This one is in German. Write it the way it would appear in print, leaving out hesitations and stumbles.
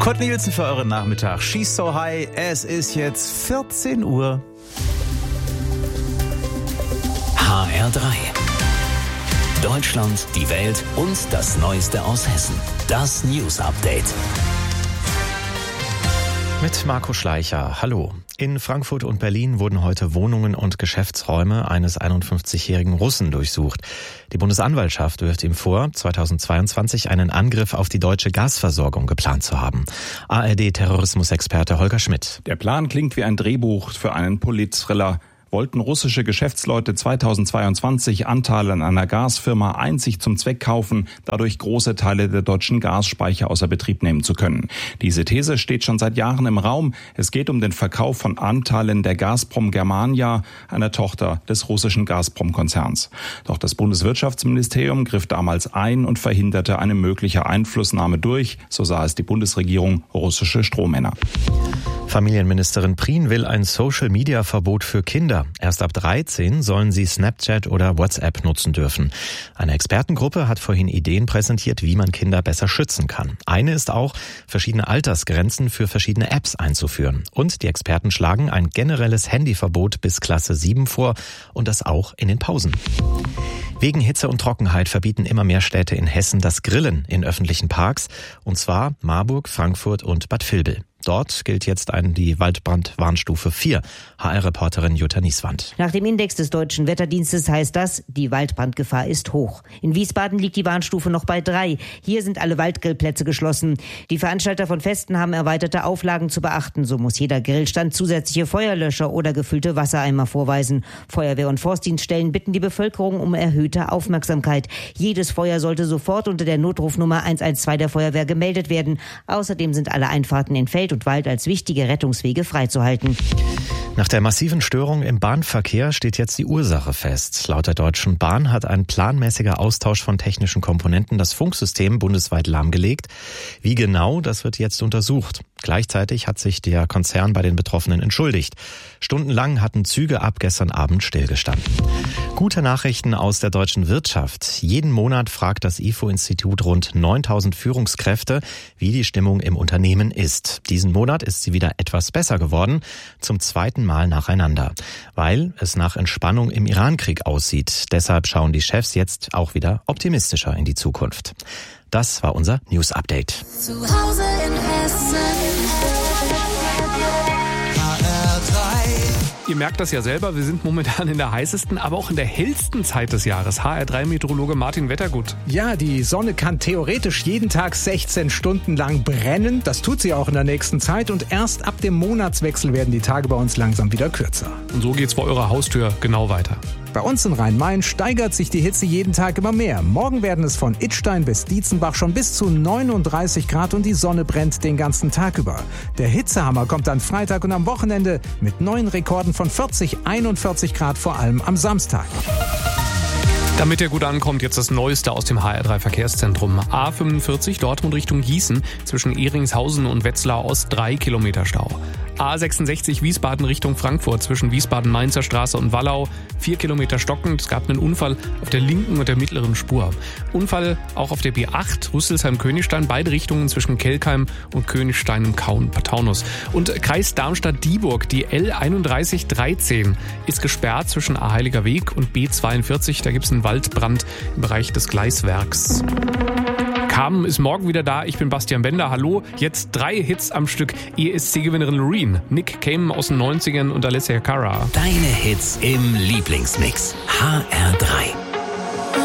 Kurt Nielsen für euren Nachmittag. She's so high. Es ist jetzt 14 Uhr. HR3. Deutschland, die Welt und das Neueste aus Hessen. Das News Update. Mit Marco Schleicher. Hallo. In Frankfurt und Berlin wurden heute Wohnungen und Geschäftsräume eines 51-jährigen Russen durchsucht. Die Bundesanwaltschaft wirft ihm vor, 2022 einen Angriff auf die deutsche Gasversorgung geplant zu haben. ARD-Terrorismusexperte Holger Schmidt. Der Plan klingt wie ein Drehbuch für einen Polit-Thriller. Wollten russische Geschäftsleute 2022 Anteile an einer Gasfirma einzig zum Zweck kaufen, dadurch große Teile der deutschen Gasspeicher außer Betrieb nehmen zu können. Diese These steht schon seit Jahren im Raum. Es geht um den Verkauf von Anteilen der Gazprom Germania, einer Tochter des russischen Gazprom-Konzerns. Doch das Bundeswirtschaftsministerium griff damals ein und verhinderte eine mögliche Einflussnahme durch, so sah es die Bundesregierung, russische Strohmänner. Familienministerin Prien will ein Social-Media-Verbot für Kinder. Erst ab 13 sollen sie Snapchat oder WhatsApp nutzen dürfen. Eine Expertengruppe hat vorhin Ideen präsentiert, wie man Kinder besser schützen kann. Eine ist auch, verschiedene Altersgrenzen für verschiedene Apps einzuführen. Und die Experten schlagen ein generelles Handyverbot bis Klasse 7 vor und das auch in den Pausen. Wegen Hitze und Trockenheit verbieten immer mehr Städte in Hessen das Grillen in öffentlichen Parks, und zwar Marburg, Frankfurt und Bad Vilbel. Dort gilt jetzt die Waldbrandwarnstufe 4. HR-Reporterin Jutta Nieswand. Nach dem Index des Deutschen Wetterdienstes heißt das, die Waldbrandgefahr ist hoch. In Wiesbaden liegt die Warnstufe noch bei 3. Hier sind alle Waldgrillplätze geschlossen. Die Veranstalter von Festen haben erweiterte Auflagen zu beachten. So muss jeder Grillstand zusätzliche Feuerlöscher oder gefüllte Wassereimer vorweisen. Feuerwehr- und Forstdienststellen bitten die Bevölkerung um erhöhte Aufmerksamkeit. Jedes Feuer sollte sofort unter der Notrufnummer 112 der Feuerwehr gemeldet werden. Außerdem sind alle Einfahrten in Feld und Wald als wichtige Rettungswege freizuhalten. Nach der massiven Störung im Bahnverkehr steht jetzt die Ursache fest. Laut der Deutschen Bahn hat ein planmäßiger Austausch von technischen Komponenten das Funksystem bundesweit lahmgelegt. Wie genau, das wird jetzt untersucht. Gleichzeitig hat sich der Konzern bei den Betroffenen entschuldigt. Stundenlang hatten Züge ab gestern Abend stillgestanden. Gute Nachrichten aus der deutschen Wirtschaft. Jeden Monat fragt das IFO-Institut rund 9000 Führungskräfte, wie die Stimmung im Unternehmen ist. Diesen Monat ist sie wieder etwas besser geworden, zum zweiten Mal nacheinander, weil es nach Entspannung im Irankrieg aussieht. Deshalb schauen die Chefs jetzt auch wieder optimistischer in die Zukunft. Das war unser News Update. Zu Hause in Hessen. Ihr merkt das ja selber, wir sind momentan in der heißesten, aber auch in der hellsten Zeit des Jahres. HR3-Meteorologe Martin Wettergut. Ja, die Sonne kann theoretisch jeden Tag 16 Stunden lang brennen. Das tut sie auch in der nächsten Zeit. Und erst ab dem Monatswechsel werden die Tage bei uns langsam wieder kürzer. Und so geht's vor eurer Haustür genau weiter. Bei uns in Rhein-Main steigert sich die Hitze jeden Tag immer mehr. Morgen werden es von Idstein bis Dietzenbach schon bis zu 39 Grad und die Sonne brennt den ganzen Tag über. Der Hitzehammer kommt dann Freitag und am Wochenende mit neuen Rekorden von 40, 41 Grad, vor allem am Samstag. Damit ihr gut ankommt, jetzt das Neueste aus dem HR3-Verkehrszentrum. A45 Dortmund Richtung Gießen, zwischen Ehringshausen und Wetzlar Ost 3 Kilometer Stau. A66 Wiesbaden Richtung Frankfurt, zwischen Wiesbaden-Mainzer Straße und Wallau 4 Kilometer stockend. Es gab einen Unfall auf der linken und der mittleren Spur. Unfall auch auf der B8 Rüsselsheim-Königstein, beide Richtungen zwischen Kelkheim und Königstein im Taunus. Und Kreis Darmstadt-Dieburg, die L3113 ist gesperrt zwischen A-Heiliger Weg und B42. Da gibt es einen Waldbrand im Bereich des Gleiswerks. Carmen ist morgen wieder da. Ich bin Bastian Bender. Hallo. Jetzt 3 Hits am Stück. ESC-Gewinnerin Loreen, Nick Cayman aus den 90ern und Alessia Cara. Deine Hits im Lieblingsmix. HR3.